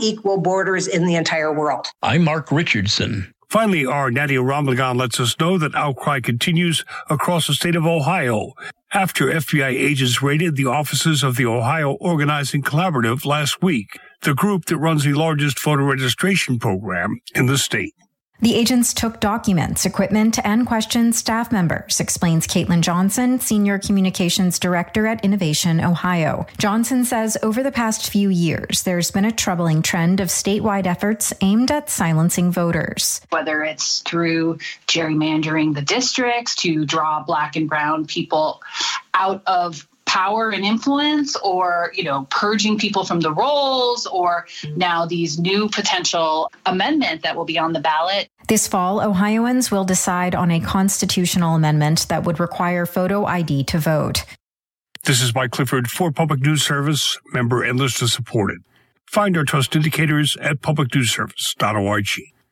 unequal borders in the entire world. I'm Mark Richardson. Finally, our Nadia Ramlagan lets us know that outcry continues across the state of Ohio after FBI agents raided the offices of the Ohio Organizing Collaborative last week, the group that runs the largest voter registration program in the state. The agents took documents, equipment, and questioned staff members, explains Caitlin Johnson, Senior Communications Director at Innovation Ohio. Johnson says over the past few years, there's been a troubling trend of statewide efforts aimed at silencing voters. Whether it's through gerrymandering the districts to draw Black and brown people out of power and influence, or, purging people from the rolls, or now these new potential amendment that will be on the ballot. This fall, Ohioans will decide on a constitutional amendment that would require photo ID to vote. This is Mike Clifford for Public News Service, member and listener supported. Find our trust indicators at publicnewsservice.org.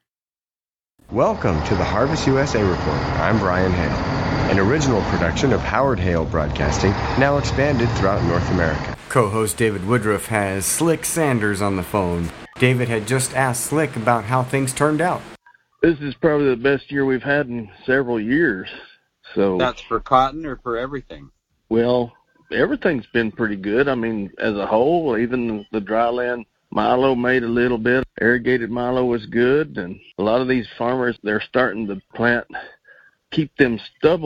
Welcome to the Harvest USA Report. I'm Brian Hale, an original production of Howard Hale Broadcasting, now expanded throughout North America. Co-host David Woodruff has Slick Sanders on the phone. David had just asked Slick about how things turned out. This is probably the best year we've had in several years. So that's for cotton or for everything? Well, everything's been pretty good. I mean, as a whole, even the dryland milo made a little bit. Irrigated milo was good, and a lot of these farmers, they're starting to plant, keep the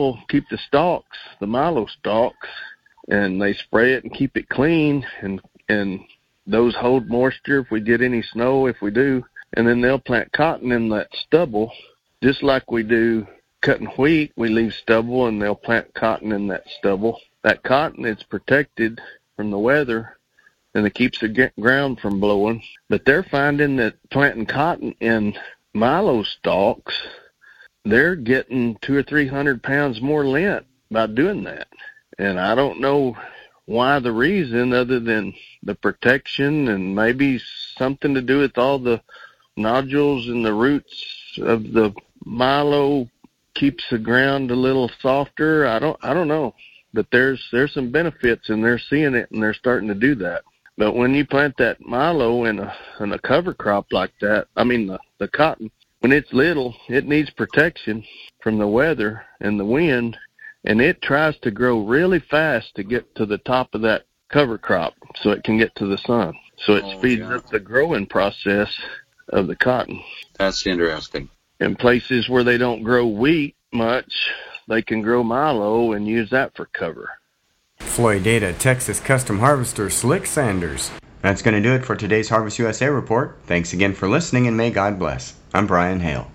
stalks, the milo stalks, and they spray it and keep it clean, and those hold moisture if we get any snow, if we do. And then they'll plant cotton in that stubble, just like we do cutting wheat. We leave stubble, and they'll plant cotton in that stubble. That cotton is protected from the weather, and it keeps the ground from blowing. But they're finding that planting cotton in milo stalks, they're getting 200 or 300 pounds more lint by doing that. And I don't know why the reason, other than the protection and maybe something to do with all the nodules and the roots of the milo keeps the ground a little softer. I don't know. But there's some benefits, and they're seeing it, and they're starting to do that. But when you plant that milo in a cover crop like that, the cotton, when it's little, it needs protection from the weather and the wind, and it tries to grow really fast to get to the top of that cover crop so it can get to the sun. So it speeds up the growing process of the cotton. That's interesting. In places where they don't grow wheat much, they can grow milo and use that for cover. Floyd Data, Texas custom harvester Slick Sanders. That's going to do it for today's Harvest USA Report. Thanks again for listening, and may God bless. I'm Brian Hale.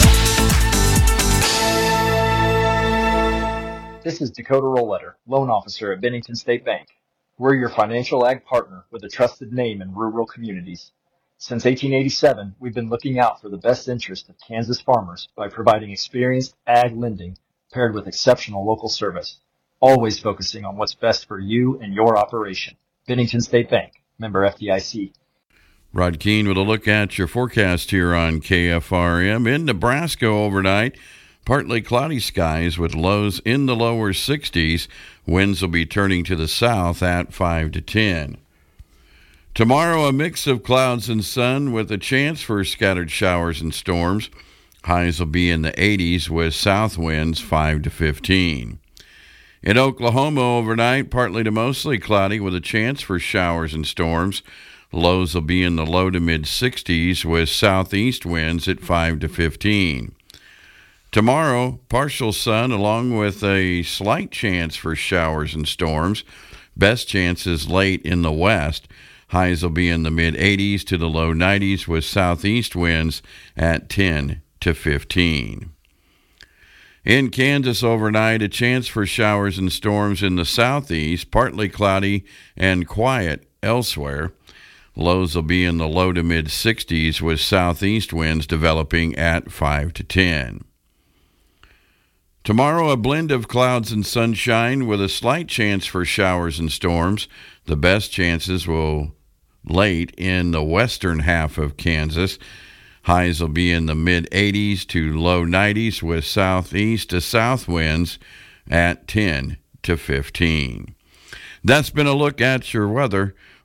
This is Dakota Rollletter, loan officer at Bennington State Bank. We're your financial ag partner with a trusted name in rural communities. Since 1887, we've been looking out for the best interest of Kansas farmers by providing experienced ag lending paired with exceptional local service, always focusing on what's best for you and your operation. Bennington State Bank, member FDIC. Rod Keene with a look at your forecast here on KFRM. In Nebraska overnight, partly cloudy skies with lows in the lower 60s. Winds will be turning to the south at 5 to 10. Tomorrow, a mix of clouds and sun with a chance for scattered showers and storms. Highs will be in the 80s with south winds 5 to 15. In Oklahoma overnight, partly to mostly cloudy with a chance for showers and storms. Lows will be in the low to mid 60s with southeast winds at 5 to 15. Tomorrow, partial sun along with a slight chance for showers and storms. Best chances late in the west. Highs will be in the mid-80s to the low 90s with southeast winds at 10 to 15. In Kansas overnight, a chance for showers and storms in the southeast, partly cloudy and quiet elsewhere. Lows will be in the low to mid-60s with southeast winds developing at 5 to 10. Tomorrow, a blend of clouds and sunshine with a slight chance for showers and storms. The best chances will late in the western half of Kansas. Highs will be in the mid-80s to low 90s with southeast to south winds at 10 to 15. That's been a look at your weather.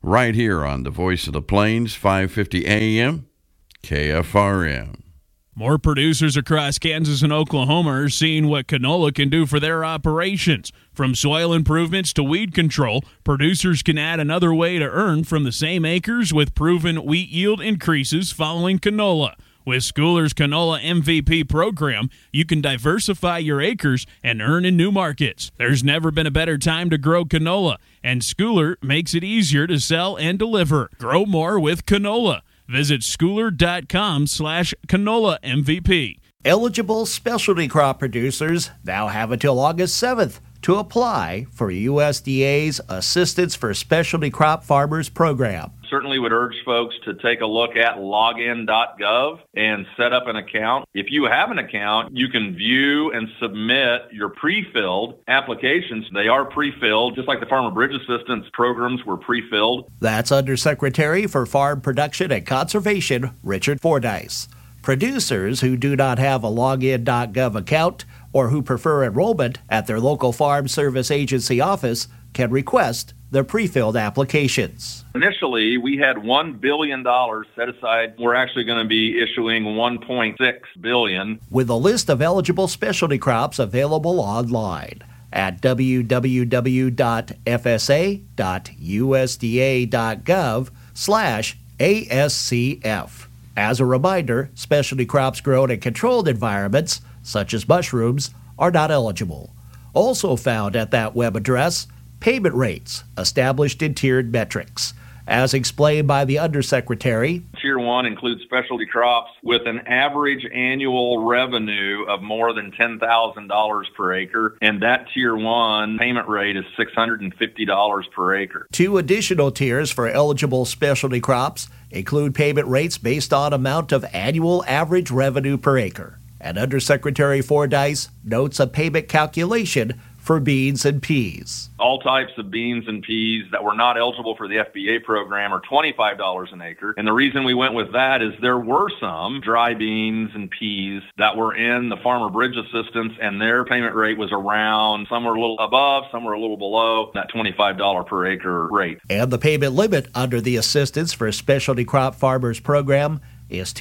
right here on the Voice of the Plains, 550 AM, KFRM. More producers across Kansas and Oklahoma are seeing what canola can do for their operations. From soil improvements to weed control, producers can add another way to earn from the same acres with proven wheat yield increases following canola. With Schooler's Canola MVP program, you can diversify your acres and earn in new markets. There's never been a better time to grow canola, and Schooler makes it easier to sell and deliver. Grow more with canola. Visit schooler.com/canola MVP. Eligible specialty crop producers now have until August 7th to apply for USDA's Assistance for Specialty Crop Farmers program. Certainly would urge folks to take a look at login.gov and set up an account. If you have an account, you can view and submit your pre-filled applications. They are pre-filled, just like the Farmer Bridge Assistance programs were pre-filled. That's Undersecretary for Farm Production and Conservation, Richard Fordyce. Producers who do not have a login.gov account or who prefer enrollment at their local Farm Service Agency office can request their pre-filled applications. Initially, we had $1 billion set aside. We're actually going to be issuing $1.6 billion. With a list of eligible specialty crops available online at www.fsa.usda.gov/ASCF. As a reminder, specialty crops grown in controlled environments, such as mushrooms, are not eligible. Also found at that web address, payment rates established in tiered metrics. As explained by the Undersecretary, Tier 1 includes specialty crops with an average annual revenue of more than $10,000 per acre, and that Tier 1 payment rate is $650 per acre. 2 additional tiers for eligible specialty crops include payment rates based on amount of annual average revenue per acre. And Undersecretary Fordyce notes a payment calculation for beans and peas. All types of beans and peas that were not eligible for the FBA program are $25 an acre. And the reason we went with that is there were some dry beans and peas that were in the Farmer Bridge Assistance, and their payment rate was around, some were a little above, some were a little below that $25 per acre rate. And the payment limit under the Assistance for Specialty Crop Farmers program is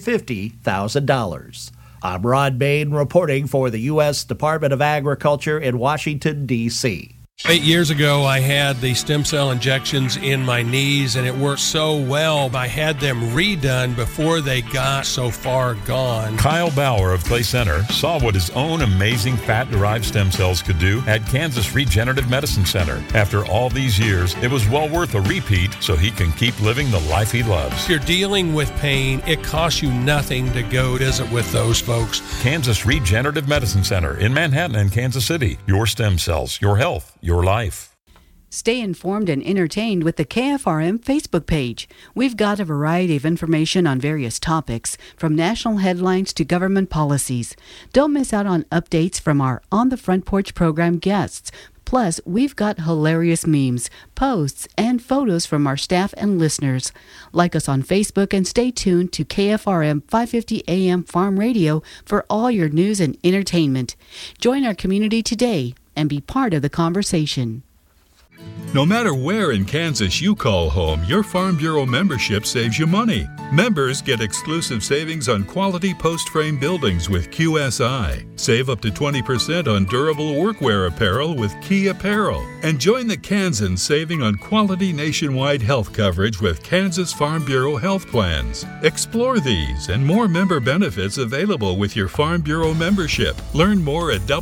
$250,000. I'm Ron Bain reporting for the U.S. Department of Agriculture in Washington, D.C. 8 years ago, I had the stem cell injections in my knees, and it worked so well. I had them redone before they got so far gone. Kyle Bauer of Clay Center saw what his own amazing fat-derived stem cells could do at Kansas Regenerative Medicine Center. After all these years, it was well worth a repeat so he can keep living the life he loves. If you're dealing with pain, it costs you nothing to go visit with those folks. Kansas Regenerative Medicine Center in Manhattan and Kansas City. Your stem cells, your health, your life. Stay informed and entertained with the KFRM Facebook page. We've got a variety of information on various topics, from national headlines to government policies. Don't miss out on updates from our On the Front Porch program guests. Plus, we've got hilarious memes, posts, and photos from our staff and listeners. Like us on Facebook and stay tuned to KFRM 550 AM Farm Radio for all your news and entertainment. Join our community today and be part of the conversation. No matter where in Kansas you call home, your Farm Bureau membership saves you money. Members get exclusive savings on quality post-frame buildings with QSI. Save up to 20% on durable workwear apparel with Key Apparel. And join the Kansans saving on quality nationwide health coverage with Kansas Farm Bureau health plans. Explore these and more member benefits available with your Farm Bureau membership. Learn more at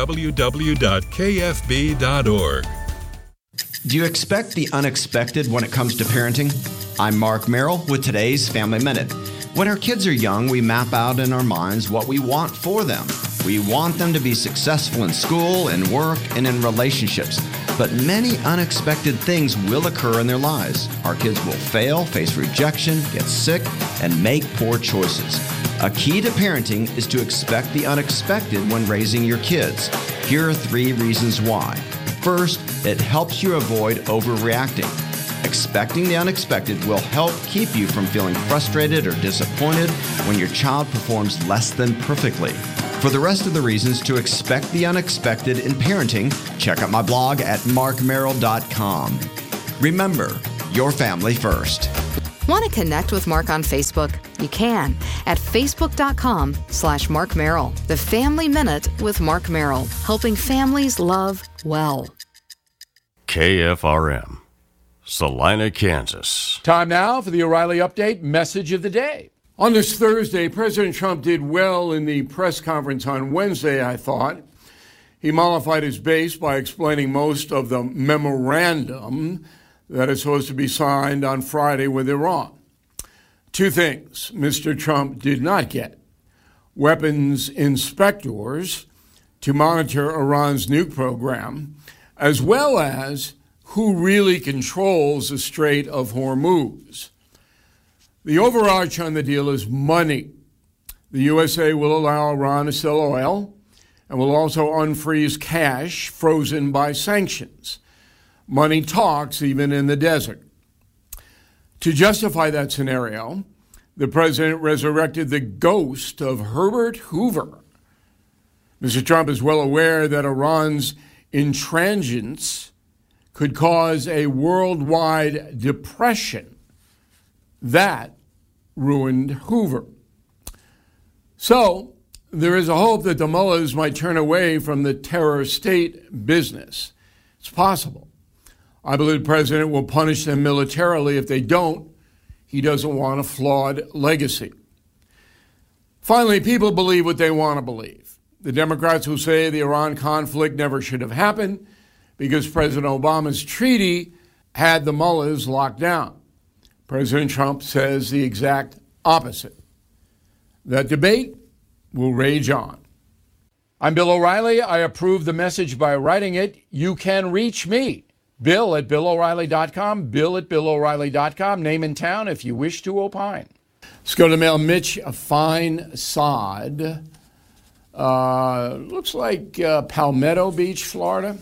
www.kfb.org. Do you expect the unexpected when it comes to parenting? I'm Mark Merrill with today's Family Minute. When our kids are young, we map out in our minds what we want for them. We want them to be successful in school, in work, and in relationships. But many unexpected things will occur in their lives. Our kids will fail, face rejection, get sick, and make poor choices. A key to parenting is to expect the unexpected when raising your kids. Here are 3 reasons why. First, it helps you avoid overreacting. Expecting the unexpected will help keep you from feeling frustrated or disappointed when your child performs less than perfectly. For the rest of the reasons to expect the unexpected in parenting, check out my blog at markmerrill.com. Remember, your family first. Want to connect with Mark on Facebook? You can at facebook.com/Mark Merrill. The Family Minute with Mark Merrill, helping families love well. KFRM, Salina, Kansas. Time now for the O'Reilly Update message of the day. On this Thursday, President Trump did well in the press conference on Wednesday, I thought. He mollified his base by explaining most of the memorandum that is supposed to be signed on Friday with Iran. Two things Mr. Trump did not get: weapons inspectors to monitor Iran's nuke program, as well as who really controls the Strait of Hormuz. The overarch on the deal is money. The USA will allow Iran to sell oil and will also unfreeze cash frozen by sanctions. Money talks even in the desert. To justify that scenario, the president resurrected the ghost of Herbert Hoover. Mr. Trump is well aware that Iran's intransigence could cause a worldwide depression. That ruined Hoover. So, there is a hope that the mullahs might turn away from the terror state business. It's possible. I believe the president will punish them militarily. If they don't, he doesn't want a flawed legacy. Finally, people believe what they want to believe. The Democrats who say the Iran conflict never should have happened because President Obama's treaty had the mullahs locked down. President Trump says the exact opposite. That debate will rage on. I'm Bill O'Reilly. I approve the message by writing it. You can reach me, Bill at BillO'Reilly.com, Bill at BillO'Reilly.com, name and town if you wish to opine. Let's go to mail. Mitch, a fine sod. Looks like Palmetto Beach, Florida.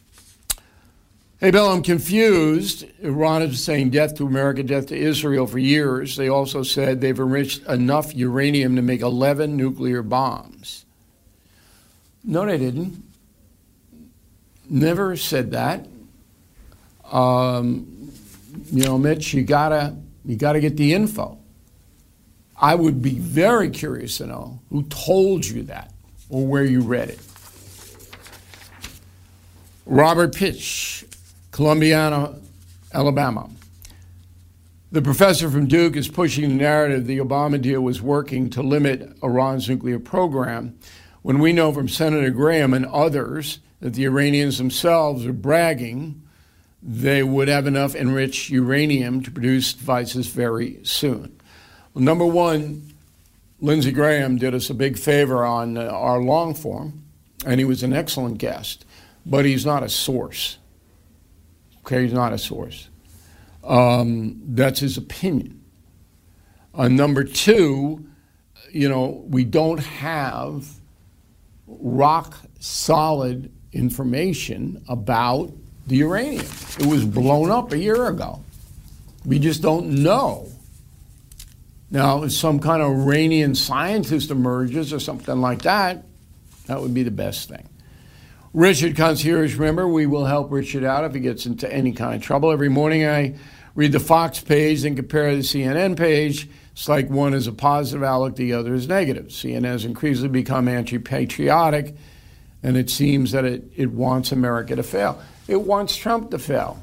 Hey, Bill, I'm confused. Iran has been saying death to America, death to Israel for years. They also said they've enriched enough uranium to make 11 nuclear bombs. No, they didn't. Never said that. Mitch, you gotta get the info. I would be very curious to know who told you that or where you read it. Robert Pitch, Columbiana, Alabama. The professor from Duke is pushing the narrative the Obama deal was working to limit Iran's nuclear program, when we know from Senator Graham and others that the Iranians themselves are bragging they would have enough enriched uranium to produce devices very soon. Well, number one, Lindsey Graham did us a big favor on our long form, and he was an excellent guest, but he's not a source. Okay, he's not a source. That's his opinion. Number two, we don't have rock solid information about the uranium. It was blown up a year ago. We just don't know. Now, if some kind of Iranian scientist emerges or something like that, that would be the best thing. Richard, concierge member, we will help Richard out if he gets into any kind of trouble. Every morning I read the Fox page and compare the CNN page. It's like one is a positive outlook, the other is negative. CNN has increasingly become anti-patriotic, and it seems that it wants America to fail. It wants Trump to fail.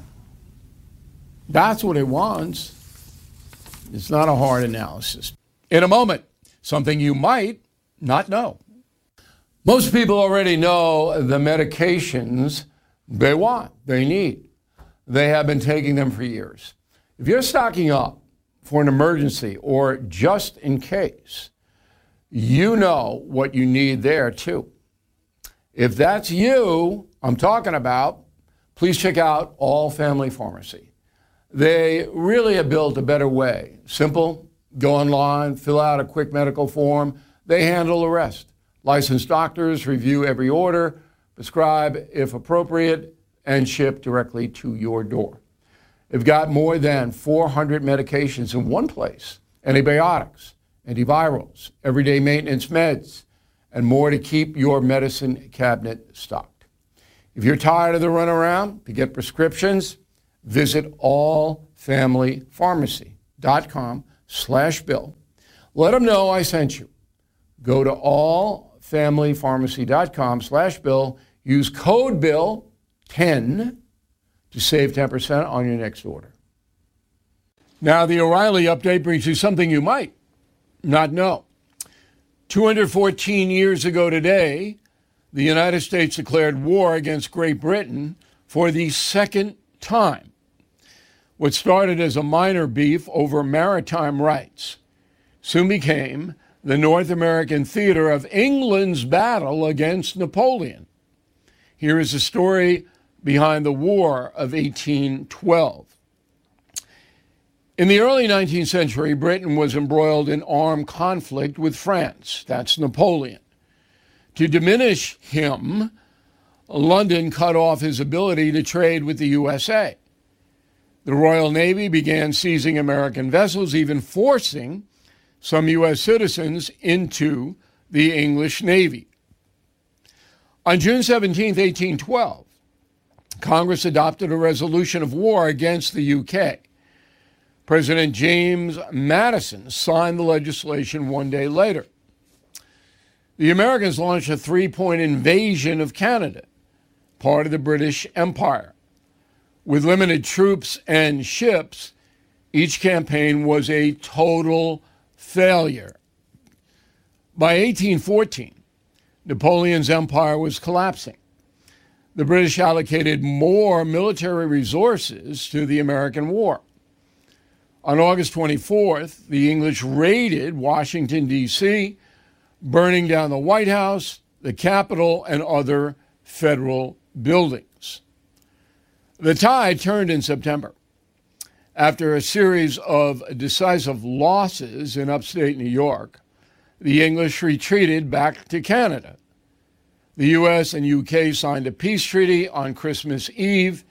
That's what it wants. It's not a hard analysis. In a moment, something you might not know. Most people already know the medications they want, they need. They have been taking them for years. If you're stocking up for an emergency or just in case, you know what you need there too. If that's you I'm talking about, please check out All Family Pharmacy. They really have built a better way. Simple, go online, fill out a quick medical form. They handle the rest. Licensed doctors review every order, prescribe if appropriate, and ship directly to your door. They've got more than 400 medications in one place: antibiotics, antivirals, everyday maintenance meds, and more to keep your medicine cabinet stocked. If you're tired of the runaround to get prescriptions, visit All allfamilypharmacy.com/Bill. Let them know I sent you. Go to allfamilypharmacy.com/Bill. Use code BILL10 to save 10% on your next order. Now, the O'Reilly update brings you something you might not know. 214 years ago today, the United States declared war against Great Britain for the second time. What started as a minor beef over maritime rights soon became the North American theater of England's battle against Napoleon. Here is the story behind the War of 1812. In the early 19th century, Britain was embroiled in armed conflict with France. That's Napoleon. To diminish him, London cut off his ability to trade with the USA. The Royal Navy began seizing American vessels, even forcing some U.S. citizens into the English Navy. On June 17, 1812, Congress adopted a resolution of war against the UK. President James Madison signed the legislation one day later. The Americans launched a three-point invasion of Canada, part of the British Empire. With limited troops and ships, each campaign was a total failure. By 1814, Napoleon's empire was collapsing. The British allocated more military resources to the American war. On August 24th, the English raided Washington, D.C., burning down the White House, the Capitol, and other federal buildings. The tide turned in September. After a series of decisive losses in upstate New York, the English retreated back to Canada. The U.S. and U.K. signed a peace treaty on Christmas Eve,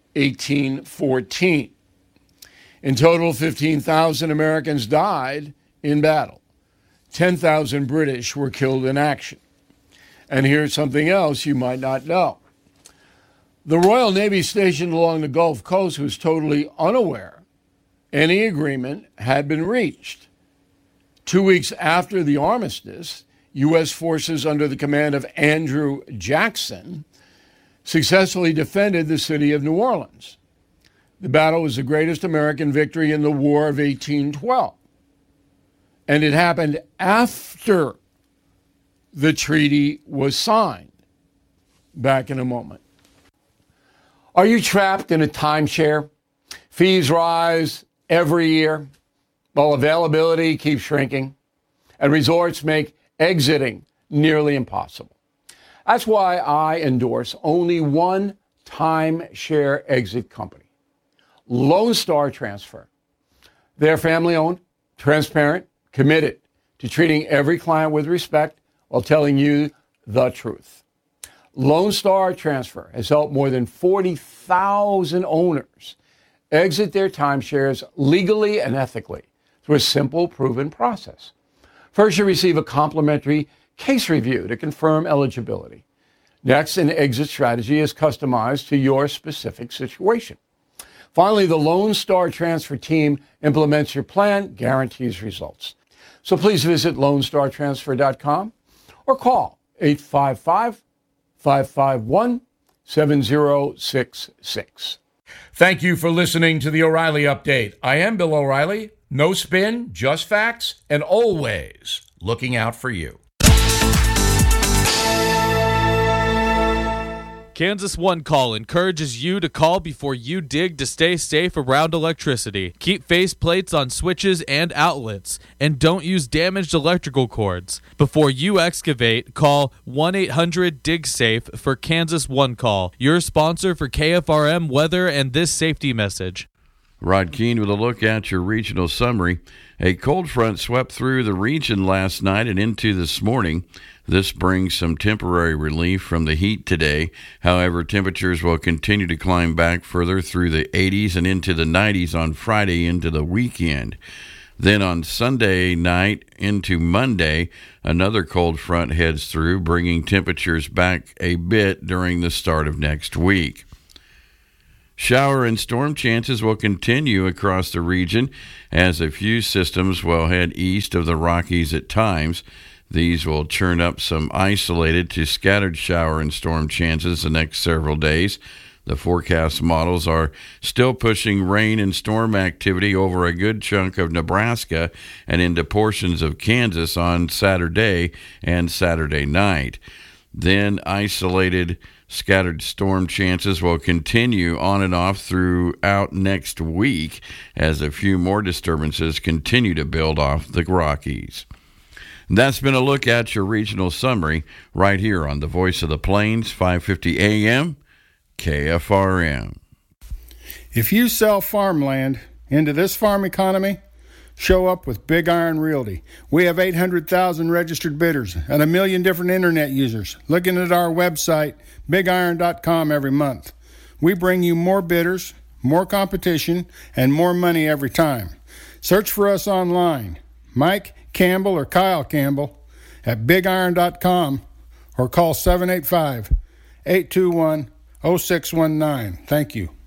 1814. In total, 15,000 Americans died in battle. 10,000 British were killed in action. And here's something else you might not know. The Royal Navy stationed along the Gulf Coast was totally unaware any agreement had been reached. 2 weeks after the armistice, U.S. forces under the command of Andrew Jackson successfully defended the city of New Orleans. The battle was the greatest American victory in the War of 1812. And it happened after the treaty was signed. Back in a moment. Are you trapped in a timeshare? Fees rise every year while availability keeps shrinking, and resorts make exiting nearly impossible. That's why I endorse only one timeshare exit company, Lone Star Transfer. They're family-owned, transparent, committed to treating every client with respect while telling you the truth. Lone Star Transfer has helped more than 40,000 owners exit their timeshares legally and ethically through a simple, proven process. First, you receive a complimentary case review to confirm eligibility. Next, an exit strategy is customized to your specific situation. Finally, the Lone Star Transfer team implements your plan, guarantees results. So please visit LoneStarTransfer.com or call 855-551-7066. Thank you for listening to the O'Reilly Update. I am Bill O'Reilly. No spin, just facts, and always looking out for you. Kansas One Call encourages you to call before you dig to stay safe around electricity. Keep faceplates on switches and outlets, and don't use damaged electrical cords. Before you excavate, call 1-800-DIG-SAFE for Kansas One Call, your sponsor for KFRM weather and this safety message. Rod Keene with a look at your regional summary. A cold front swept through the region last night and into this morning. This brings some temporary relief from the heat today. However, temperatures will continue to climb back further through the 80s and into the 90s on Friday into the weekend. Then on Sunday night into Monday, another cold front heads through, bringing temperatures back a bit during the start of next week. Shower and storm chances will continue across the region as a few systems will head east of the Rockies at times. These will churn up some isolated to scattered shower and storm chances the next several days. The forecast models are still pushing rain and storm activity over a good chunk of Nebraska and into portions of Kansas on Saturday and Saturday night. Then isolated scattered storm chances will continue on and off throughout next week as a few more disturbances continue to build off the Rockies. And that's been a look at your regional summary right here on the Voice of the Plains, 550 AM, KFRM. If you sell farmland into this farm economy, show up with Big Iron Realty. We have 800,000 registered bidders and 1 million different internet users looking at our website, bigiron.com, every month. We bring you more bidders, more competition, and more money every time. Search for us online, Mike Campbell or Kyle Campbell at bigiron.com, or call 785-821-0619. Thank you.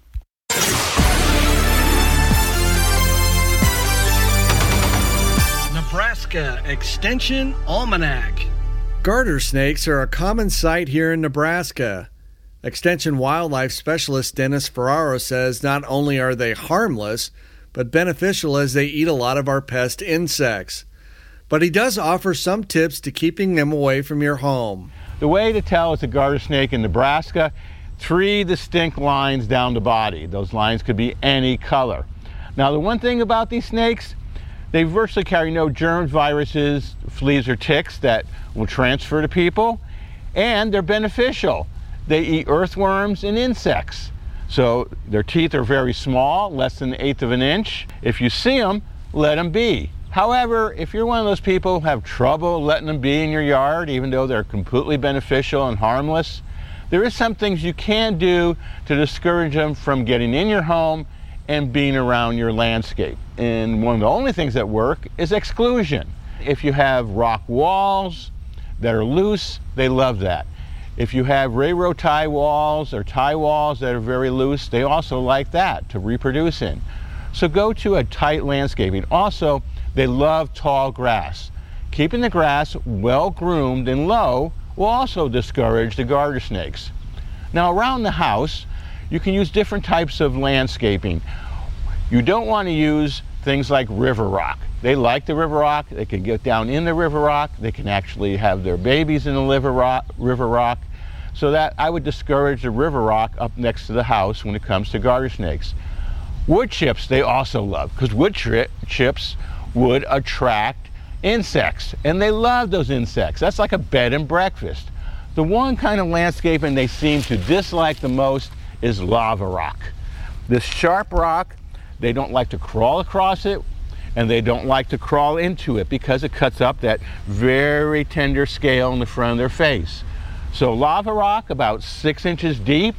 Nebraska Extension Almanac. Garter snakes are a common sight here in Nebraska. Extension wildlife specialist Dennis Ferraro says not only are they harmless, but beneficial as they eat a lot of our pest insects. But he does offer some tips to keeping them away from your home. The way to tell it's a garter snake in Nebraska, 3 distinct lines down the body. Those lines could be any color. Now, the one thing about these snakes, they virtually carry no germs, viruses, fleas, or ticks that will transfer to people, and they're beneficial. They eat earthworms and insects. So their teeth are very small, less than 1/8 of an inch. If you see them, let them be. However, if you're one of those people who have trouble letting them be in your yard, even though they're completely beneficial and harmless, there is some things you can do to discourage them from getting in your home and being around your landscape. And one of the only things that work is exclusion. If you have rock walls that are loose, they love that. If you have railroad tie walls or tie walls that are very loose, they also like that to reproduce in. So go to a tight landscaping. Also, they love tall grass. Keeping the grass well groomed and low will also discourage the garter snakes. Now, around the house, you can use different types of landscaping. You don't want to use things like river rock. They like the river rock. They can get down in the river rock. They can actually have their babies in the river rock. So that I would discourage the river rock up next to the house when it comes to garter snakes. Wood chips they also love, because wood chips would attract insects, and they love those insects. That's like a bed and breakfast. The one kind of landscaping they seem to dislike the most is lava rock. This sharp rock, they don't like to crawl across it, and they don't like to crawl into it because it cuts up that very tender scale in the front of their face. So lava rock, about 6 inches deep,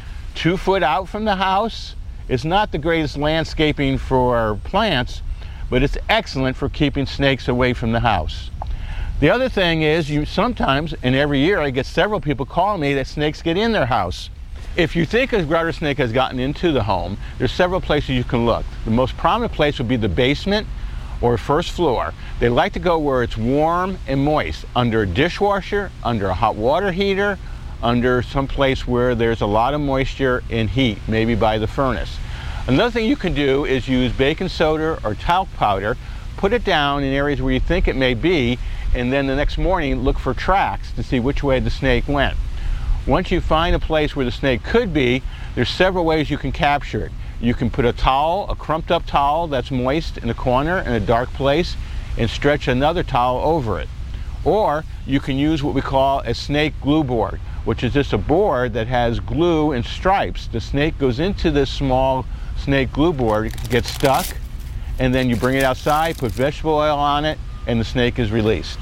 2 foot out from the house, is not the greatest landscaping for plants, but it's excellent for keeping snakes away from the house. The other thing is, you sometimes, and every year I get several people calling me that snakes get in their house. If you think a garter snake has gotten into the home, there's several places you can look. The most prominent place would be the basement or first floor. They like to go where it's warm and moist, under a dishwasher, under a hot water heater, under some place where there's a lot of moisture and heat, maybe by the furnace. Another thing you can do is use baking soda or talc powder, put it down in areas where you think it may be, and then the next morning look for tracks to see which way the snake went. Once you find a place where the snake could be, there's several ways you can capture it. You can put a towel, a crumped up towel that's moist in a corner in a dark place, and stretch another towel over it. Or you can use what we call a snake glue board, which is just a board that has glue and stripes. The snake goes into this small snake glue board, gets stuck, and then you bring it outside, put vegetable oil on it, and the snake is released.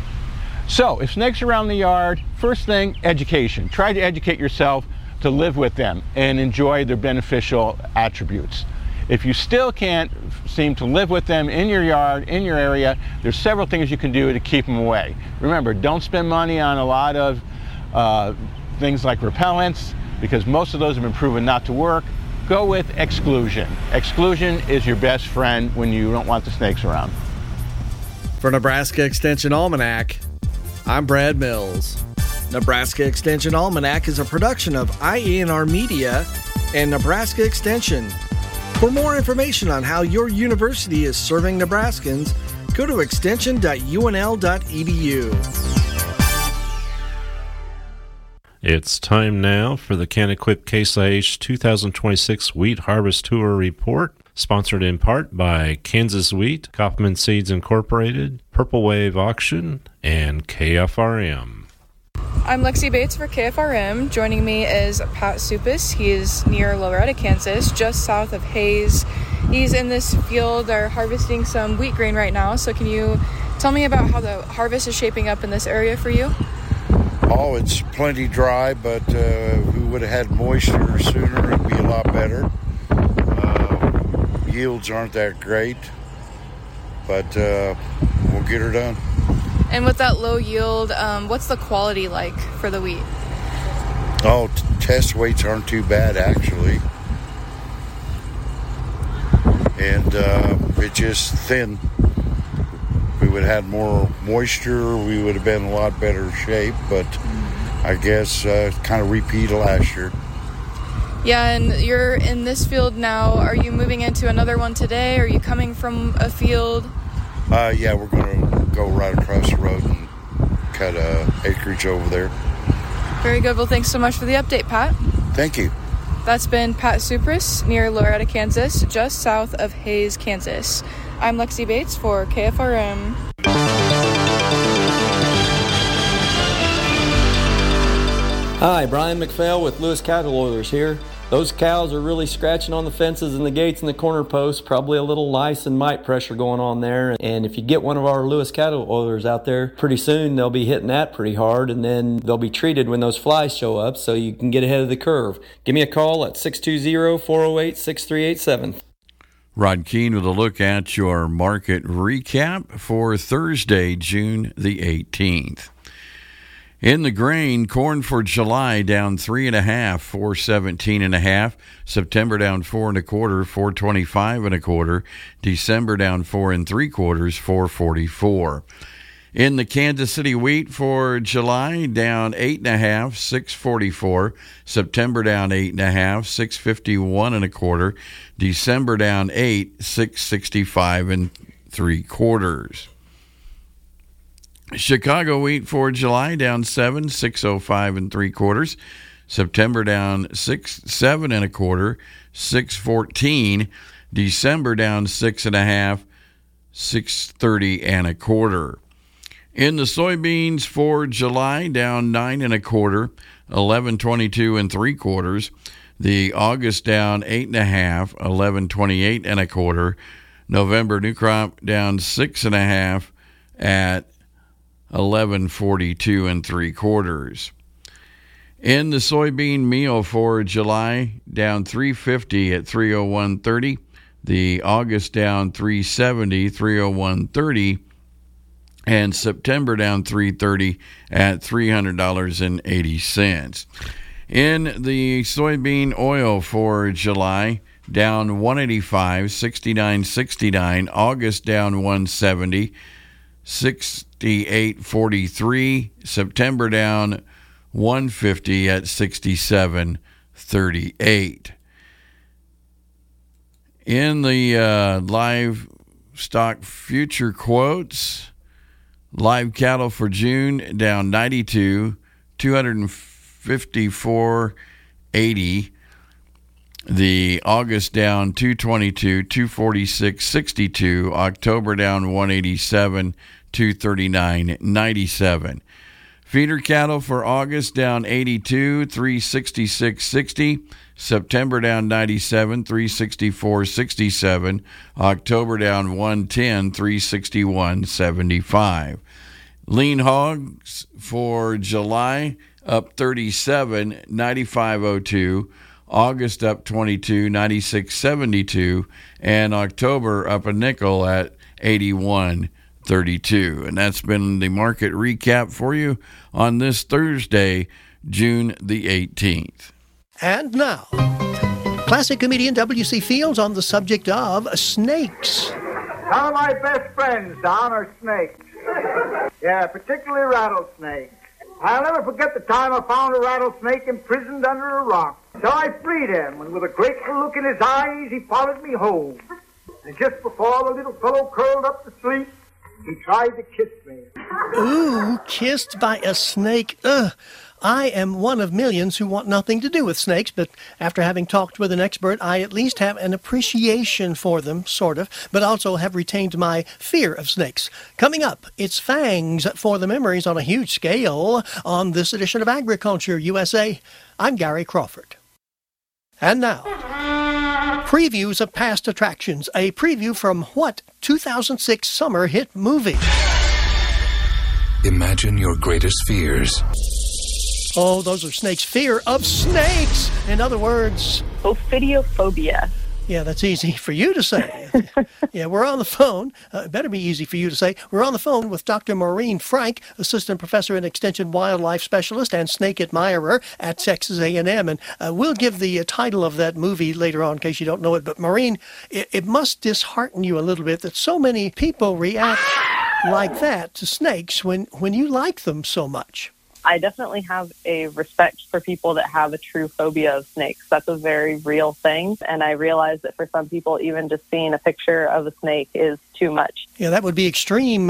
So if snakes are around the yard, first thing, education. Try to educate yourself to live with them and enjoy their beneficial attributes. If you still can't seem to live with them in your yard, in your area, there's several things you can do to keep them away. Remember, don't spend money on a lot of things like repellents, because most of those have been proven not to work. go with exclusion. Exclusion is your best friend when you don't want the snakes around. For Nebraska Extension Almanac, I'm Brad Mills. Nebraska Extension Almanac is a production of IENR Media and Nebraska Extension. For more information on how your university is serving Nebraskans, go to extension.unl.edu. It's time now for the CanEquip Case IH 2026 Wheat Harvest Tour Report, sponsored in part by Kansas Wheat, Kaufman Seeds Incorporated, Purple Wave Auction, and KFRM. I'm Lexi Bates for KFRM. Joining me is Pat Supis. He is near Loretta, Kansas, just south of Hayes. He's in this field. They're harvesting some wheat grain right now. So can you tell me about how the harvest is shaping up in this area for you? Oh, it's plenty dry, but we would have had moisture sooner. It'd be a lot better. Yields aren't that great, but we'll get her done. And with that low yield, what's the quality like for the wheat? Oh, test weights aren't too bad, actually. And it's just thin. We would have had more moisture, we would have been in a lot better shape, but I guess kind of repeat of last year. Yeah, and you're in this field now. Are you moving into another one today? Are you coming from a field? Yeah, we're going to go right across the road and cut acreage over there. Very good. Well, thanks so much for the update, Pat. Thank you. That's been Pat Supris near Loretta, Kansas, just south of Hayes, Kansas. I'm Lexi Bates for KFRM. Hi, Brian McPhail with Lewis Cattle Oilers here. Those cows are really scratching on the fences and the gates and the corner posts, probably a little lice and mite pressure going on there. And if you get one of our Lewis Cattle Oilers out there, pretty soon they'll be hitting that pretty hard, and then they'll be treated when those flies show up so you can get ahead of the curve. Give me a call at 620-408-6387. Rod Keene with a look at your market recap for Thursday, June the 18th. In the grain, corn for July down 3.5, 417.5. September down 4 1/4, 425 1/4. December down 4 3/4, 444. In the Kansas City wheat for July, down 8.5, 644. September down 8.5, 651 1/4. December down 8, 665 3/4. Chicago wheat for July down 7, 605 3/4. September down 7 1/4, 614. December down 6.5, 630 1/4. In the soybeans for July, down 9 1/4, 1122 3/4. The August down 8.5, 1128 1/4. November new crop down 6.5 at 1142 3/4. In the soybean meal for July, down 350 at 301.30. The August down 370, 301.30. And September down 330 at $300.80. In the soybean oil for July, down 185, 69.69. August down 170, 68.43. September down 150 at 67.38. In the livestock future quotes, live cattle for June down 92, 254.80. The August down 222, 246.62. October down 187, 239.97. Feeder cattle for August down 82, 366.60. September down 97, 364.67. October down 110, 361.75. Lean hogs for July up 37, 95.02. August up 22, 96.72, and October up a nickel at 81.32. And that's been the market recap for you on this Thursday, June the 18th. And now, Classic comedian W.C. Fields on the subject of snakes. Some of my best friends, Don, are snakes. Yeah, particularly rattlesnakes. I'll never forget the time I found a rattlesnake imprisoned under a rock. So I freed him, and with a grateful look in his eyes, he followed me home. And just before the little fellow curled up to sleep, he tried to kiss me. Ooh, kissed by a snake. Ugh. I am one of millions who want nothing to do with snakes, but after having talked with an expert, I at least have an appreciation for them, sort of, but also have retained my fear of snakes. Coming up, it's fangs for the memories on a huge scale on this edition of Agriculture USA. I'm Gary Crawford. And now, previews of past attractions, a preview from what 2006 summer hit movie? Imagine your greatest fears. Oh, those are snakes. Fear of snakes. In other words, ophidiophobia. Yeah, that's easy for you to say. Yeah, we're on the phone. It better be easy for you to say. We're on the phone with Dr. Maureen Frank, Assistant Professor and Extension Wildlife Specialist and Snake Admirer at Texas A&M. And we'll give the title of that movie later on in case you don't know it. But Maureen, it must dishearten you a little bit that so many people react like that to snakes when you like them so much. I definitely have a respect for people that have a true phobia of snakes. That's a very real thing. And I realize that for some people, even just seeing a picture of a snake is too much. Yeah, that would be extreme.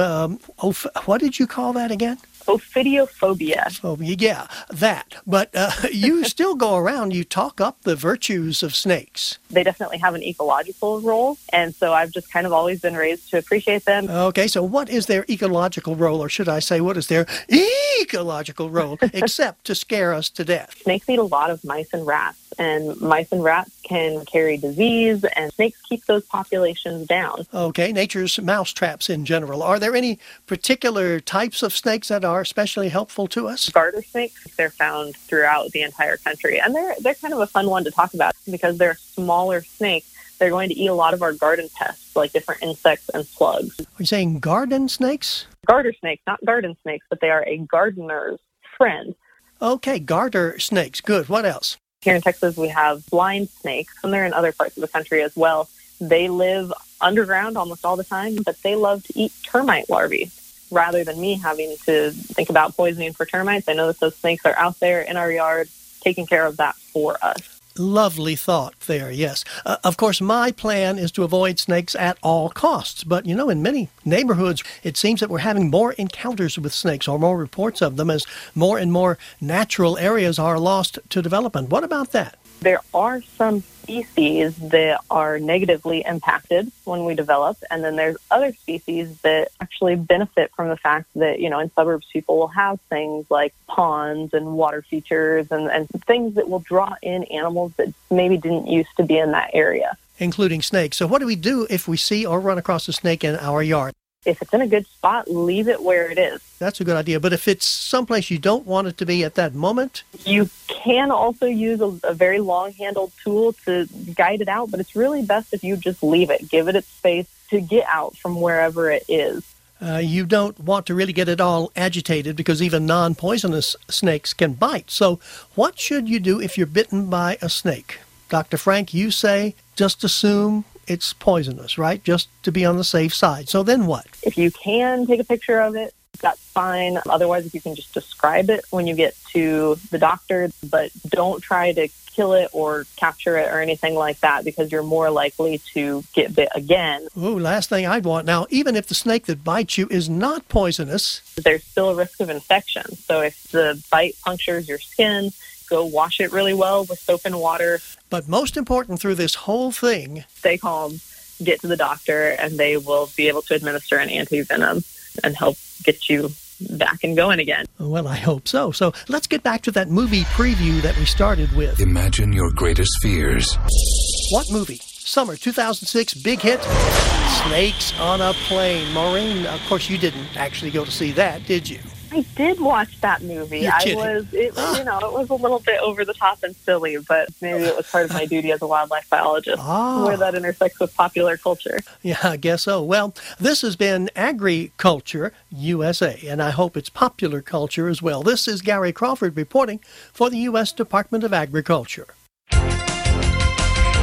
What did you call that again? Ophidiophobia. Oh, yeah, that. But you still go around, you talk up the virtues of snakes. They definitely have an ecological role, and so I've just kind of always been raised to appreciate them. Okay, so what is their ecological role, or should I say, what is their ecological role, except to scare us to death? Snakes eat a lot of mice and rats, and mice and rats can carry disease, and snakes keep those populations down. Okay, nature's mousetraps in general. Are there any particular types of snakes that are especially helpful to us? Garter snakes, they're found throughout the entire country, and they're kind of a fun one to talk about because they're a smaller snake. They're going to eat a lot of our garden pests, like different insects and slugs. Are you saying garden snakes? Garter snakes, not garden snakes, but they are a gardener's friend. Okay, garter snakes. Good. What else? Here in Texas, we have blind snakes, and they're in other parts of the country as well. They live underground almost all the time, but they love to eat termite larvae. Rather than me having to think about poisoning for termites, I know that those snakes are out there in our yard taking care of that for us. Lovely thought there, yes. Of course, my plan is to avoid snakes at all costs. But, you know, in many neighborhoods, it seems that we're having more encounters with snakes or more reports of them as more and more natural areas are lost to development. What about that? There are some species that are negatively impacted when we develop, and then there's other species that actually benefit from the fact that, you know, in suburbs people will have things like ponds and water features and things that will draw in animals that maybe didn't used to be in that area. Including snakes. So what do we do if we see or run across a snake in our yard? If it's in a good spot, leave it where it is. That's a good idea. But if it's someplace you don't want it to be at that moment? You can also use a very long-handled tool to guide it out, but it's really best if you just leave it. Give it its space to get out from wherever it is. You don't want to really get it all agitated because even non-poisonous snakes can bite. So what should you do if you're bitten by a snake? Dr. Frank, you say just assume it's poisonous, right? Just to be on the safe side. So then what? If you can take a picture of it, that's fine. Otherwise, if you can just describe it when you get to the doctor, but don't try to kill it or capture it or anything like that because you're more likely to get bit again. Ooh, last thing I'd want. Now, even if the snake that bites you is not poisonous, there's still a risk of infection. So if the bite punctures your skin, go wash it really well with soap and water. But most important through this whole thing, stay calm, get to the doctor, and they will be able to administer an anti-venom and help get you back and going again. Well, I hope so. So let's get back to that movie preview that we started with. Imagine your greatest fears. What movie? Summer 2006, big hit, Snakes on a Plane. Maureen, of course, you didn't actually go to see that, did you? I did watch that movie. It was a little bit over the top and silly, but maybe it was part of my duty as a wildlife biologist, where that intersects with popular culture. Yeah, I guess so. Well, this has been Agriculture USA, and I hope it's popular culture as well. This is Gary Crawford reporting for the U.S. Department of Agriculture.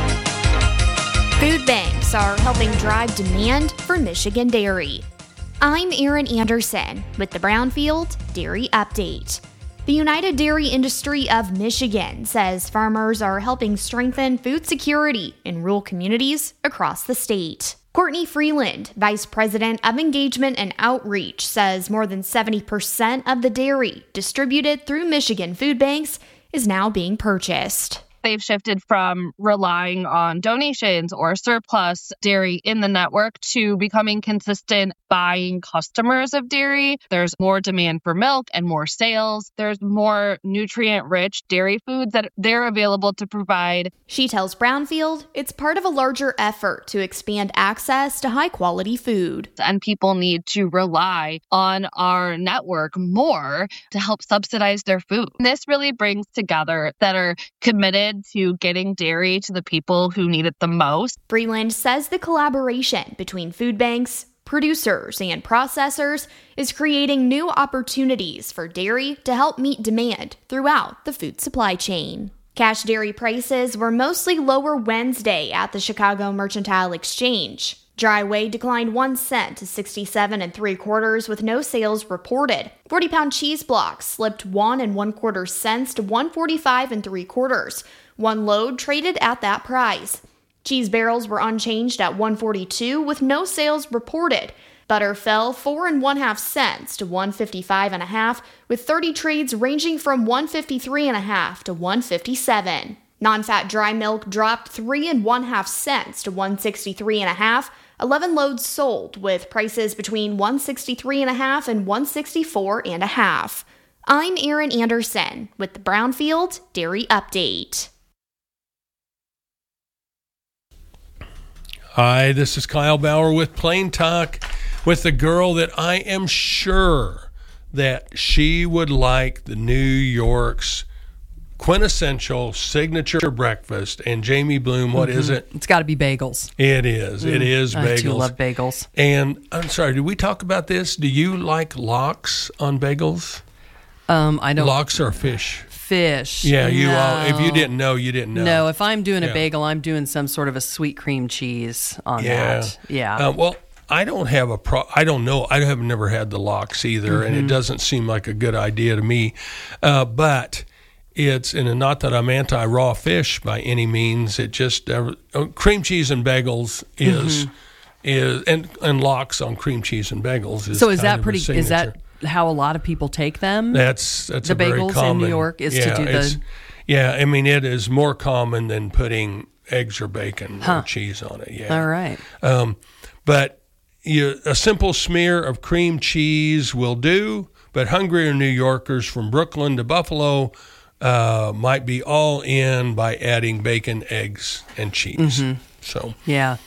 Food banks are helping drive demand for Michigan dairy. I'm Erin Anderson with the Brownfield Dairy Update. The United Dairy Industry of Michigan says farmers are helping strengthen food security in rural communities across the state. Courtney Freeland, Vice President of Engagement and Outreach, says more than 70% of the dairy distributed through Michigan food banks is now being purchased. They've shifted from relying on donations or surplus dairy in the network to becoming consistent buying customers of dairy. There's more demand for milk and more sales. There's more nutrient-rich dairy foods that they're available to provide. She tells Brownfield it's part of a larger effort to expand access to high-quality food. And people need to rely on our network more to help subsidize their food. This really brings together that are committed to getting dairy to the people who need it the most. Freeland says the collaboration between food banks, producers, and processors is creating new opportunities for dairy to help meet demand throughout the food supply chain. Cash dairy prices were mostly lower Wednesday at the Chicago Mercantile Exchange. Dry whey declined 1 cent to 67 3/4 with no sales reported. 40-pound cheese blocks slipped 1 1/4 cents to 145 3/4. One load traded at that price. Cheese barrels were unchanged at 142 with no sales reported. Butter fell 4 1/2 cents to 155 1/2 with 30 trades ranging from 153 1/2 to 157. Non-fat dry milk dropped 3 1/2 cents to 163 1/2. 11 loads sold with prices between 163 1/2 and 164 1/2. I'm Erin Anderson with the Brownfield Dairy Update. Hi, this is Kyle Bauer with Plain Talk with the girl that I am sure that she would like the New York's quintessential signature breakfast. And Jamie Bloom, what is it? It's got to be bagels. It is. It is bagels. I do love bagels. And I'm sorry, did we talk about this? Do you like lox on bagels? I don't. Lox are fish. Fish. Yeah, you no. all. If you didn't know, you didn't know. No, if I'm doing a bagel, I'm doing some sort of a sweet cream cheese on that. Yeah. Well, I don't have I don't know. I have never had the lox either, and it doesn't seem like a good idea to me. But it's, and not that I'm anti-raw fish by any means. It just cream cheese and bagels is and lox on cream cheese and bagels is. So is that kind of pretty? a signature. Is that how a lot of people take them? That's the a very bagels common, in New York is to do the. Yeah, I mean it is more common than putting eggs or bacon or cheese on it. Yeah. All right. But a simple smear of cream cheese will do. But hungrier New Yorkers from Brooklyn to Buffalo might be all in by adding bacon, eggs, and cheese. So yeah,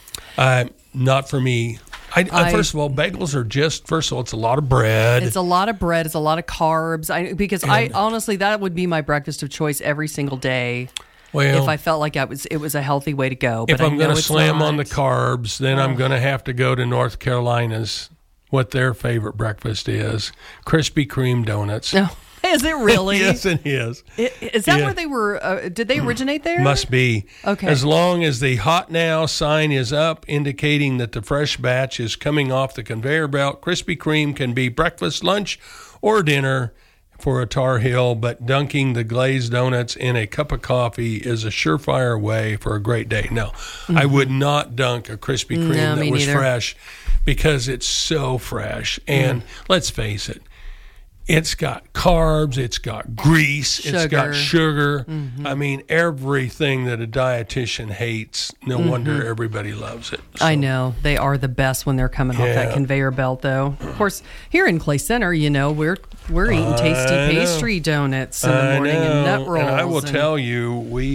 not for me. First of all, bagels are first of all, it's a lot of bread. It's a lot of bread. It's a lot of carbs. I honestly, that would be my breakfast of choice every single day. Well, if I felt like it was a healthy way to go. But if I'm going to slam on the carbs, then I'm going to have to go to North Carolina's, what their favorite breakfast is, Krispy Kreme donuts. No. Is it really? Yes, it is. Is that where they were? Did they originate there? Must be. Okay. As long as the hot now sign is up, indicating that the fresh batch is coming off the conveyor belt, Krispy Kreme can be breakfast, lunch, or dinner for a Tar Heel, but dunking the glazed donuts in a cup of coffee is a surefire way for a great day. No, I would not dunk a Krispy Kreme that was fresh because it's so fresh. And let's face it, it's got carbs, it's got grease, it's got sugar. I mean, everything that a dietitian hates. No wonder everybody loves it. So. I know. They are the best when they're coming off that conveyor belt, though. Of course, here in Clay Center, we're eating tasty pastry donuts in the morning and nut rolls. And I will tell you,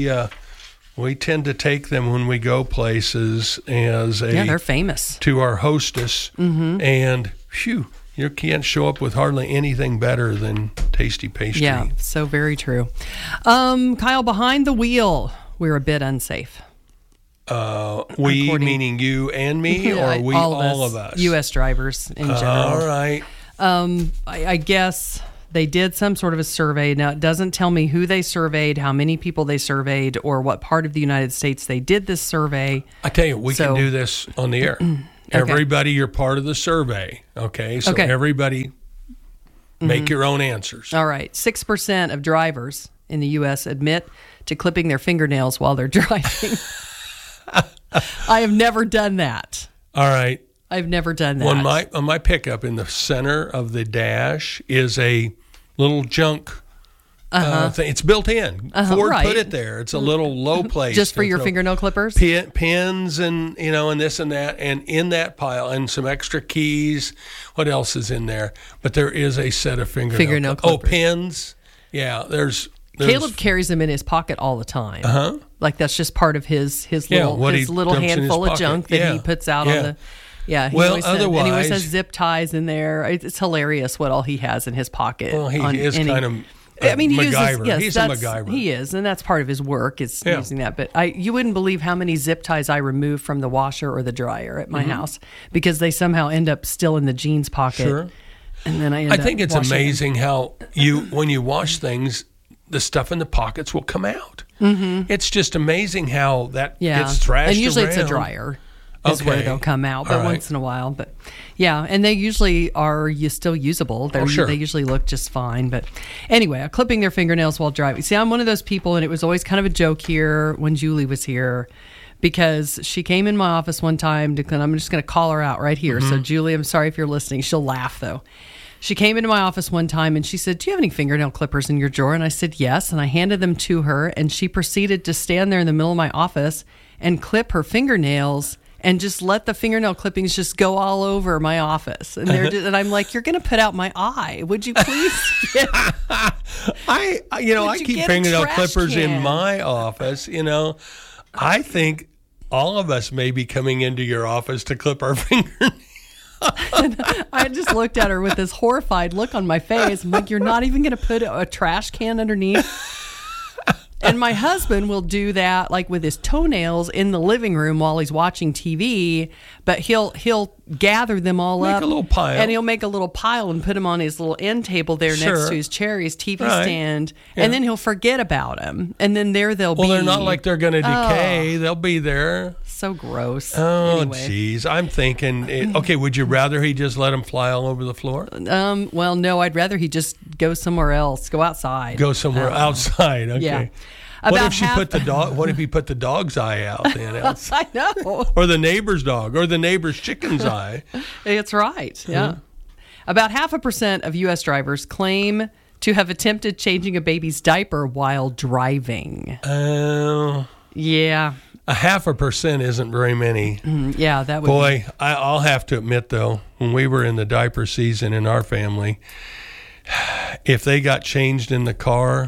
we tend to take them when we go places as they're famous. To our hostess. And phew. You can't show up with hardly anything better than tasty pastry. Yeah, so very true. Kyle, behind the wheel, we're a bit unsafe. We, meaning you and me, or we all of us? U.S. drivers in general. All right. I guess They did some sort of a survey. Now, it doesn't tell me who they surveyed, how many people they surveyed, or what part of the United States they did this survey. I tell you, we can do this on the air. Okay. Everybody, you're part of the survey. Okay, so everybody make your own answers. All right. 6% of drivers in the U.S. admit to clipping their fingernails while they're driving. I have never done that. All right. I've never done that. On my pickup, in the center of the dash is a little junk thing. It's built in. Ford put it there. It's a little low place. Just for your fingernail clippers? Pins and, and this and that. And in that pile, and some extra keys. What else is in there? But there is a set of fingernail clippers. Oh, pins. Yeah, there's Caleb carries them in his pocket all the time. Like that's just part of his little handful of junk that he puts out on the... Yeah, he always has zip ties in there. It's hilarious what all he has in his pocket. Well, he is kind of MacGyver. He's a MacGyver. He is, and that's part of his work is using that. But you wouldn't believe how many zip ties I remove from the washer or the dryer at my house because they somehow end up still in the jeans pocket. Sure. And then I think it's amazing how when you wash things, the stuff in the pockets will come out. Mm-hmm. It's just amazing how that gets thrashed and usually around. It's a dryer. Is where they'll come out, but once in a while. But yeah, and they usually are still usable. They usually look just fine. But anyway, clipping their fingernails while driving. See, I'm one of those people, and it was always kind of a joke here when Julie was here, because she came in my office one time, and I'm just going to call her out right here. Mm-hmm. So Julie, I'm sorry if you're listening. She'll laugh though. She came into my office one time and she said, "Do you have any fingernail clippers in your drawer?" And I said, "Yes." And I handed them to her, and she proceeded to stand there in the middle of my office and clip her fingernails and just let the fingernail clippings just go all over my office. And and I'm like, "You're going to put out my eye. Would you please?" I keep fingernail clippers in my office. I think all of us may be coming into your office to clip our fingernails. I just looked at her with this horrified look on my face. I'm like, "You're not even going to put a trash can underneath?" And my husband will do that like with his toenails in the living room while he's watching TV, but he'll gather them all up. Make a little pile. And he'll make a little pile and put them on his little end table there next to his chair, his TV stand. Yeah. And then he'll forget about them. And then they'll be. Well, they're not like they're going to decay. They'll be there. So gross. Oh, jeez. I'm thinking, okay, would you rather he just let them fly all over the floor? Well, no, I'd rather he just go somewhere else, go outside. Go somewhere outside, okay. Yeah. What if he put the dog's eye out then? I know. Or the neighbor's dog, or the neighbor's chicken's eye. It's right, yeah. About 0.5% of U.S. drivers claim to have attempted changing a baby's diaper while driving. Oh. Yeah. 0.5% isn't very many. Yeah, that would be. I'll have to admit, though, when we were in the diaper season in our family, if they got changed in the car,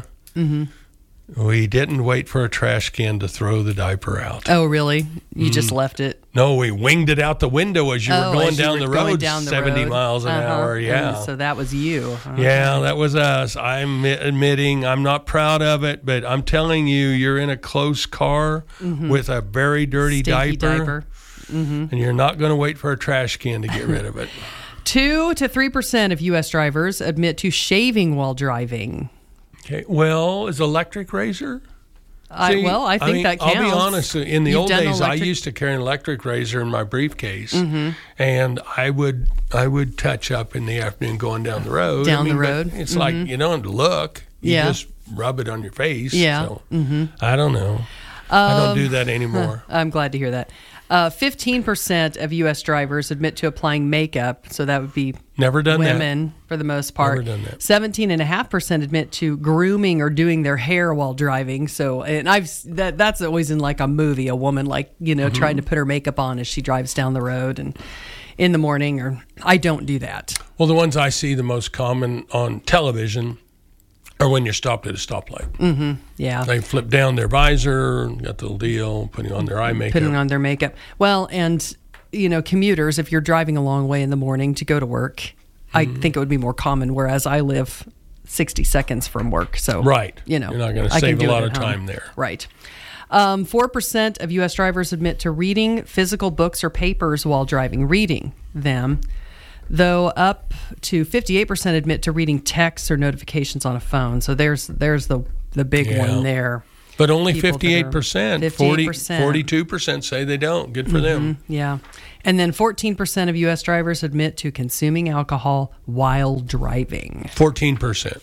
we didn't wait for a trash can to throw the diaper out. Oh, really? You just left it? No, we winged it out the window as you were going down the road 70 miles an hour. Yeah. So that was you. Yeah, that was us. I'm admitting I'm not proud of it, but I'm telling you, you're in a close car with a very dirty diaper. And you're not going to wait for a trash can to get rid of it. 2 to 3% of U.S. drivers admit to shaving while driving. Okay. Well, is electric razor? I think that counts. I'll be honest. In the old days, I used to carry an electric razor in my briefcase, and I would touch up in the afternoon going down the road. It's like you don't look. You just rub it on your face. Yeah. So, I don't know. I don't do that anymore. I'm glad to hear that. 15% of U.S. drivers admit to applying makeup, so that would be women for the most part. Never done that. 17.5% admit to grooming or doing their hair while driving. So, and that's always in like a movie, a woman trying to put her makeup on as she drives down the road and in the morning. Or I don't do that. Well, the ones I see the most common on television or when you're stopped at a stoplight. Yeah. They flip down their visor, got the little deal, putting on their eye makeup. Putting on their makeup. Well, and, commuters, if you're driving a long way in the morning to go to work, I think it would be more common, whereas I live 60 seconds from work. So, right. You're not going to save a lot of time there. Right. 4% of U.S. drivers admit to reading physical books or papers while driving, reading them. though up to 58% admit to reading texts or notifications on a phone. So there's the big one there. But only 58%. 58%. 42% say they don't. Good for them. Yeah. And then 14% of U.S. drivers admit to consuming alcohol while driving. 14%.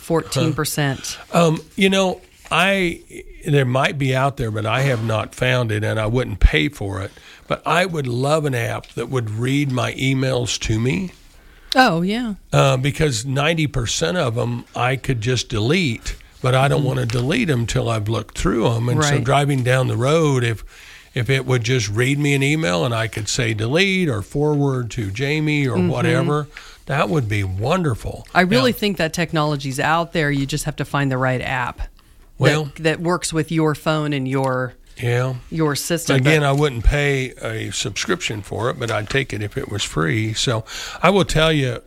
14%. There might be out there, but I have not found it, and I wouldn't pay for it. But I would love an app that would read my emails to me. Oh, yeah. Because 90% of them I could just delete. But I don't want to delete them till I've looked through them. And so driving down the road, if it would just read me an email and I could say delete or forward to Jamie or whatever, that would be wonderful. I really think that technology's out there. You just have to find the right app that works with your phone and your system. Again, I wouldn't pay a subscription for it, but I'd take it if it was free. So I will tell you,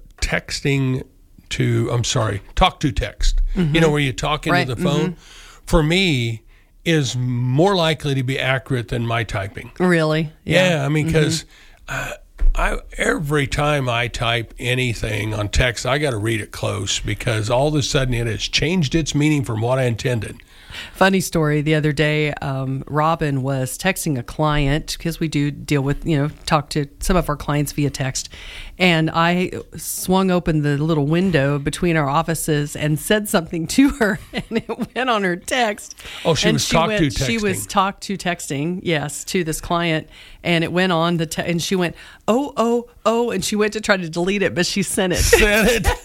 talk to text, where you talk into the phone, for me, is more likely to be accurate than my typing. Really? Yeah, I mean, because every time I type anything on text, I got to read it close because all of a sudden it has changed its meaning from what I intended. Funny story. The other day, Robin was texting a client because we do deal with, talk to some of our clients via text. And I swung open the little window between our offices and said something to her, and it went on her text. Oh, she was talk to texting. She was talk to texting, yes, to this client. And it went on and she went, oh, and she went to try to delete it, but she sent it. Sent it.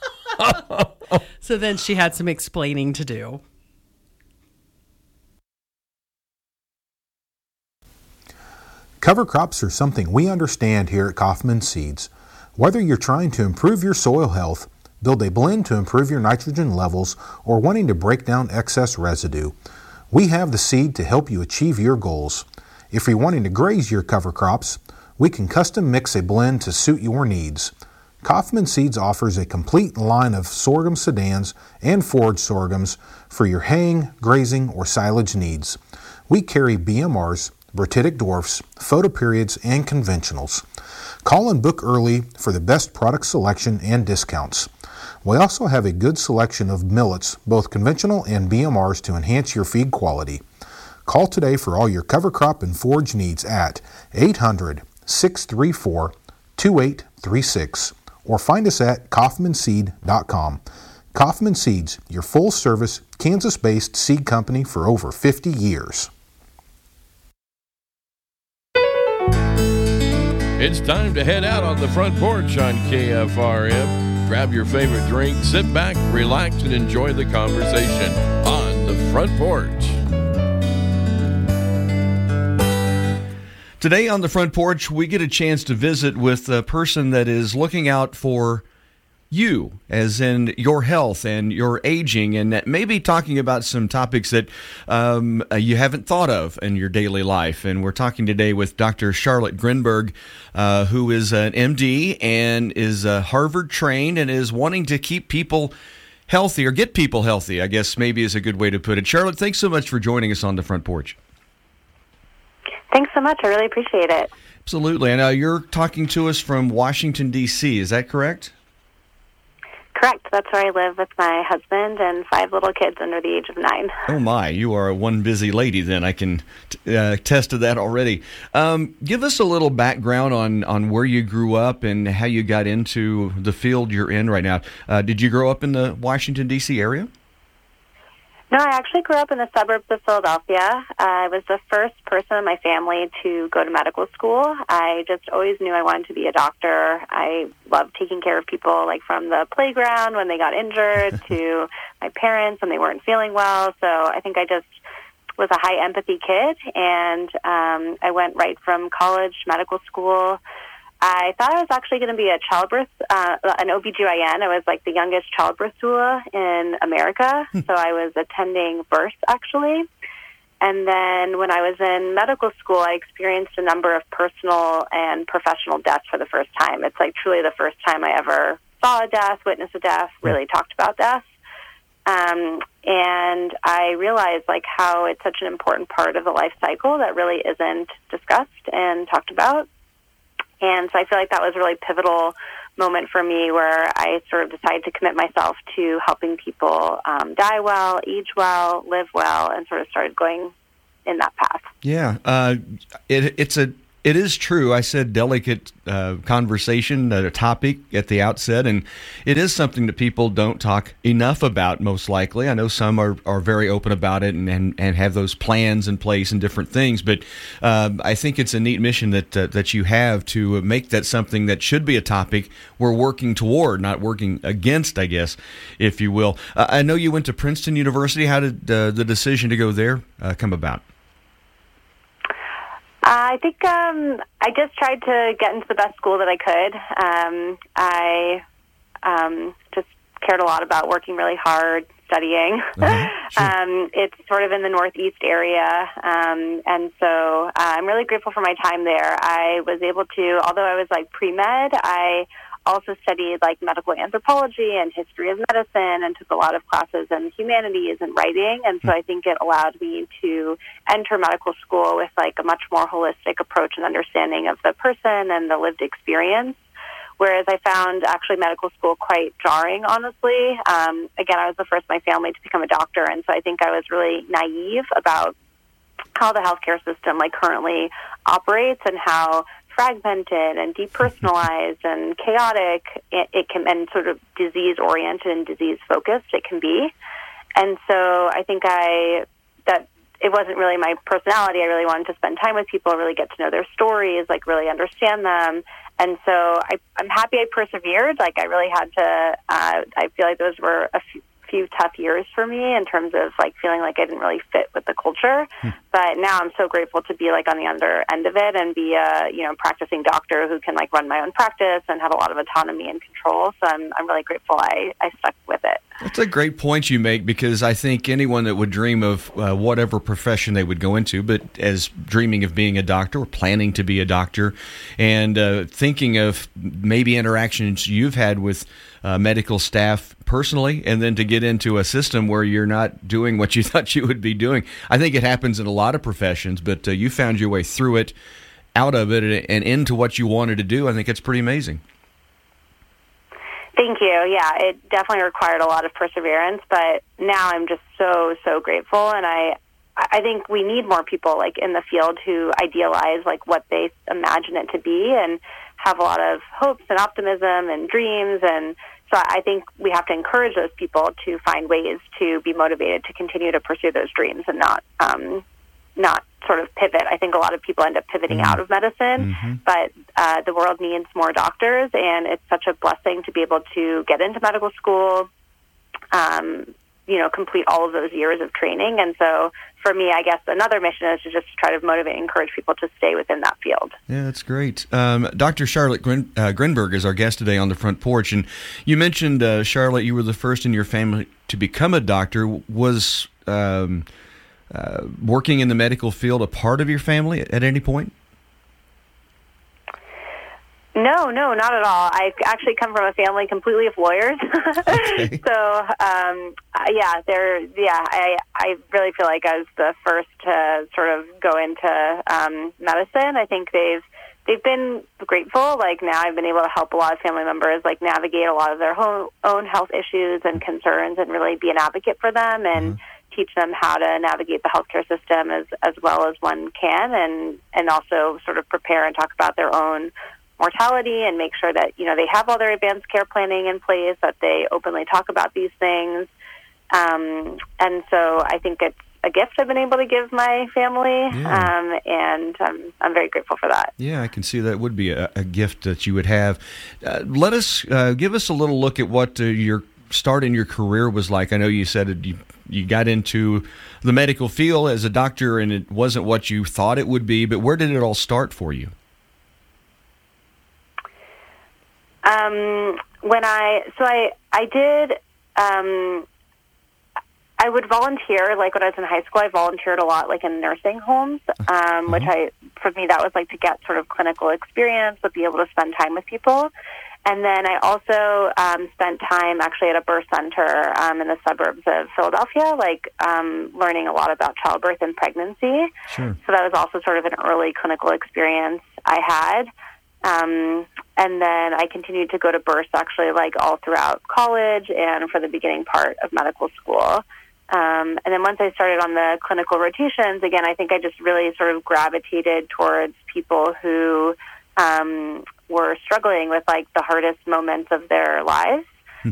So then she had some explaining to do. Cover crops are something we understand here at Kaufman Seeds. Whether you're trying to improve your soil health, build a blend to improve your nitrogen levels, or wanting to break down excess residue, we have the seed to help you achieve your goals. If you're wanting to graze your cover crops, we can custom mix a blend to suit your needs. Kaufman Seeds offers a complete line of sorghum sedans and forage sorghums for your haying, grazing, or silage needs. We carry BMRs, Bertitic dwarfs, photoperiods, and conventionals. Call and book early for the best product selection and discounts. We also have a good selection of millets, both conventional and BMRs, to enhance your feed quality. Call today for all your cover crop and forage needs at 800-634-2836 or find us at kaufmanseed.com. Kaufman Seeds, your full-service, Kansas-based seed company for over 50 years. It's time to head out on the front porch on KFRM. Grab your favorite drink, sit back, relax, and enjoy the conversation on the front porch. Today on the front porch, we get a chance to visit with a person that is looking out for you, as in your health and your aging, and maybe talking about some topics that you haven't thought of in your daily life. And we're talking today with Dr. Charlotte Grinberg, who is an MD and is Harvard trained and is wanting to keep people healthy, or get people healthy, I guess maybe is a good way to put it. Charlotte, thanks so much for joining us on the front porch. Thanks so much. I really appreciate it. Absolutely. And you're talking to us from Washington, D.C., is that correct? Correct. That's where I live with my husband and 5 little kids under the age of 9. Oh, my. You are one busy lady, then. I can attest to that already. Give us a little background on where you grew up and how you got into the field you're in right now. Did you grow up in the Washington, D.C. area? No, I actually grew up in the suburbs of Philadelphia. I was the first person in my family to go to medical school. I just always knew I wanted to be a doctor. I loved taking care of people, like from the playground when they got injured to my parents when they weren't feeling well. So I think I just was a high empathy kid, and I went right from college, medical school. I thought I was actually going to be a childbirth, an OBGYN. I was like the youngest childbirth doula in America, so I was attending births, actually. And then when I was in medical school, I experienced a number of personal and professional deaths for the first time. It's like truly the first time I ever saw a death, witnessed a death, really talked about death. And I realized like how it's such an important part of the life cycle that really isn't discussed and talked about. And so I feel like that was a really pivotal moment for me where I sort of decided to commit myself to helping people die well, age well, live well, and sort of started going in that path. Yeah, it is true. I said delicate conversation, a topic at the outset, and it is something that people don't talk enough about, most likely. I know some are very open about it and have those plans in place and different things, but I think it's a neat mission that you have to make that something that should be a topic we're working toward, not working against, I guess, if you will. I know you went to Princeton University. How did the decision to go there come about? I think I just tried to get into the best school that I could. I just cared a lot about working really hard, studying. Sure. It's sort of in the Northeast area, and so I'm really grateful for my time there. I was able to, although I was like pre-med, I also studied like medical anthropology and history of medicine and took a lot of classes in humanities and writing. And so I think it allowed me to enter medical school with like a much more holistic approach and understanding of the person and the lived experience. Whereas I found actually medical school quite jarring, honestly. Again, I was the first in my family to become a doctor. And so I think I was really naive about how the healthcare system like currently operates and how fragmented and depersonalized and chaotic it can, and sort of disease oriented and disease focused it can be. And so I think that it wasn't really my personality. I really wanted to spend time with people, really get to know their stories, like really understand them. And so I'm happy I persevered. Like I really had to, I feel like those were a few tough years for me in terms of like feeling like I didn't really fit with the culture. But now I'm so grateful to be like on the other end of it and be a practicing doctor who can like run my own practice and have a lot of autonomy and control. So I'm really grateful I stuck with it. That's a great point you make, because I think anyone that would dream of whatever profession they would go into, but as dreaming of being a doctor or planning to be a doctor and thinking of maybe interactions you've had with medical staff personally, and then to get into a system where you're not doing what you thought you would be doing. I think it happens in a lot of professions, but you found your way through it, out of it, and into what you wanted to do. I think it's pretty amazing. Thank you. Yeah, it definitely required a lot of perseverance, but now I'm just so grateful, and I think we need more people like in the field who idealize like what they imagine it to be and have a lot of hopes and optimism and dreams. And so I think we have to encourage those people to find ways to be motivated to continue to pursue those dreams and not sort of pivot. I think a lot of people end up pivoting out of medicine, but the world needs more doctors, and it's such a blessing to be able to get into medical school, complete all of those years of training. And so for me, I guess another mission is to just try to motivate and encourage people to stay within that field. Yeah, that's great. Dr. Charlotte Grinberg is our guest today on the Front Porch. And you mentioned, Charlotte, you were the first in your family to become a doctor. Was working in the medical field a part of your family at any point? No, not at all. I actually come from a family completely of lawyers. Okay. So, I really feel like I was the first to sort of go into medicine. I think they've been grateful. Like now I've been able to help a lot of family members like navigate a lot of their own health issues and concerns and really be an advocate for them and teach them how to navigate the healthcare system as well as one can, and also sort of prepare and talk about their own mortality and make sure that they have all their advanced care planning in place, that they openly talk about these things. And so I think it's a gift I've been able to give my family, and I'm very grateful for that. Yeah, I can see that would be a gift that you would have. Let us give us a little look at what your start in your career was like. I know you said you got into the medical field as a doctor, and it wasn't what you thought it would be. But where did it all start for you? I would volunteer, like when I was in high school, I volunteered a lot like in nursing homes, which for me, that was like to get sort of clinical experience, but be able to spend time with people. And then I also spent time actually at a birth center in the suburbs of Philadelphia, like learning a lot about childbirth and pregnancy. Sure. So that was also sort of an early clinical experience I had. And then I continued to go to bursts actually like all throughout college and for the beginning part of medical school. And then once I started on the clinical rotations, again, I think I just really sort of gravitated towards people who were struggling with like the hardest moments of their lives.